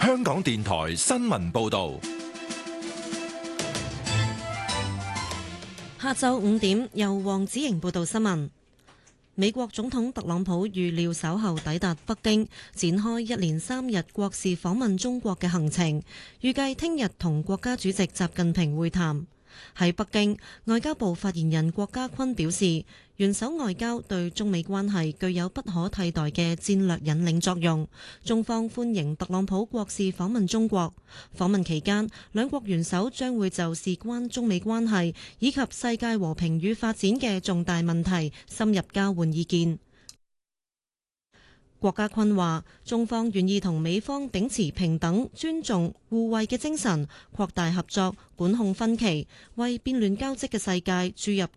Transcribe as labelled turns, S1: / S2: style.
S1: 香港電台新聞報道。
S2: 下晝5點，由黃子瑩報道新聞。美國總統特朗普預料稍後抵達北京，展開一連3日國事訪問中國嘅行程，預計聽日同國家主席習近平會談。喺北京，外交部發言人郭家坤表示，元首外交對中美關係具有不可替代嘅戰略引領作用。中方歡迎特朗普國事訪問中國。訪問期間，兩國元首將會就事關中美關係以及世界和平與發展嘅重大問題深入交換意見。郭家坤話：中方願意同美方秉持平等、尊重、互惠嘅精神，擴大合作，管控分歧，為變亂交織嘅世界注入